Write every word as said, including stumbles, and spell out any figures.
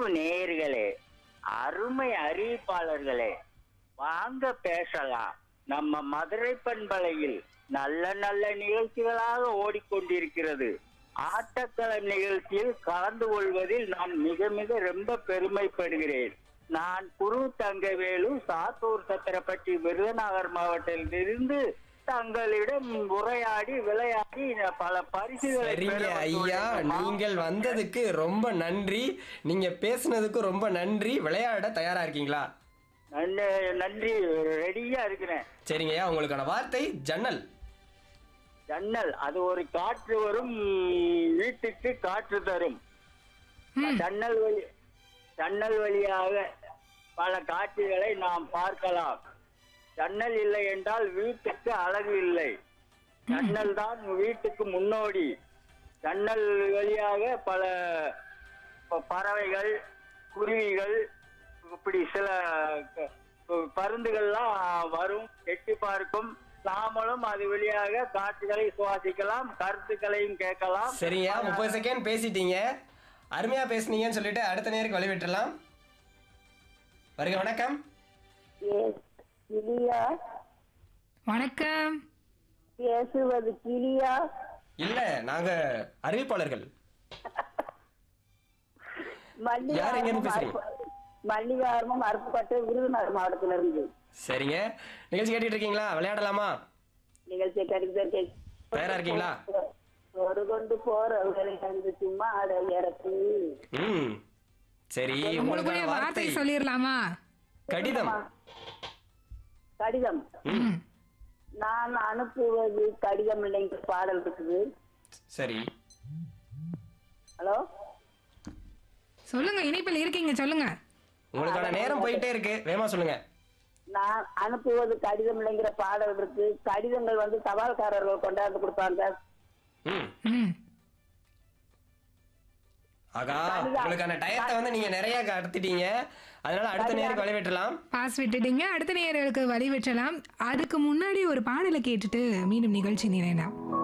அன்பு நேயர்களே, அருமை அறிவிப்பாளர்களே, வாங்க பேசலாம். நம்ம மதுரை பண்பலையில் நல்ல நல்ல நிகழ்ச்சிகளாக ஓடிக்கொண்டிருக்கிறது. ஆட்டக்களம் நிகழ்ச்சியில் கலந்து கொள்வதில் நான் மிக மிக ரொம்ப பெருமைப்படுகிறேன். நான் குரு தங்கவேலு, சாத்தூர் சத்திரப்பட்டி, விருதுநகர் மாவட்டத்திலிருந்து தங்களிடம் உரையாடி விளையாடி பல பரிசுகளை சரிங்க ஐயா, நீங்கள் வந்ததுக்கு ரொம்ப நன்றி. நீங்க பேசுனதுக்கு ரொம்ப நன்றி. விளையாட தயாரா இருக்கீங்களா? நன்றி, ரெடியா இருக்கிறேன். சரிங்க ஐயா, உங்களுக்கான வார்த்தை ஜன்னல். ஜன்னல் அது ஒரு காற்று வரும் வீட்டுக்கு காற்று தரும். ஜன்னல் வழி ஜன்னல் வழியாக பல காட்சிகளை நாம் பார்க்கலாம். ஜன்னல் இல்லை என்றால் வீட்டுக்கு அழகு இல்லை. ஜன்னல் தான் வீட்டுக்கு முன்னோடி. ஜன்னல் வழியாக பல பறவைகள், குருவிகள், இப்படி சில பருந்துகள்லாம் வரும், எட்டி பார்க்கும். நாமளும் அது வழியாக காட்சிகளை சுவாசிக்கலாம், கருத்துக்களையும் கேட்கலாம். சரியா, முப்பது செகண்ட் பேசிட்டீங்க, அருமையா பேசுனீங்கன்னு சொல்லிட்டு அடுத்த நேருக்கு வழிவிட்டுலாம். வருக, வணக்கம். கிளியா? வணக்கம். பேசுவது கிளியா? இல்ல, நாங்க அறிவிப்பாளர்கள். யார் எங்க இருந்து பேசுறீங்க? மல்லிகாரமும் அருப்புக்கோட்டை, விருதுநகர் மாவட்டத்துல இருந்து. சரிங்க, நிகழ்ச்சி கேட்டுட்டு இருக்கீங்களா? விளையாடலாமா? நிகழ்ச்சி கேட்டு தயாரா இருக்கீங்களா? ஒரு கொண்டு போறவர்களை வந்து சும்மா அட இறக்கு. ம், சரி, உங்களுடைய வார்த்தை சொல்லிடலாமா? கடிதம். கடிதம். நான் அனுப்புவது கடிதம் இல்லைங்க பாடல் இருக்குது. சரி, ஹலோ, சொல்லுங்க, இணைப்பில் இருக்கீங்க, சொல்லுங்க. உங்களுக்கான நேரம் போயிட்டே இருக்கு, வேகமா சொல்லுங்க. நான் அனுப்புவது கடிதம் இல்லைங்கிற பாடல் இருக்கு. கடிதங்கள் வந்து தபால்காரர்கள் கொண்டாந்து கொடுப்பாங்க. ம், ம். ஆகா, உங்களுக்கான டயத்தை வந்து நீங்க நிறைய கடத்திட்டீங்க. அதனால அடுத்த நேருக்கு வழிவிட்டலாம். பாஸ் விட்டுட்டீங்க, அடுத்த நேயர்களுக்கு வழி விட்டலாம். அதுக்கு முன்னாடி ஒரு பாடலை கேட்டுட்டு மீண்டும் நிகழ்ச்சி நிறையலாம்.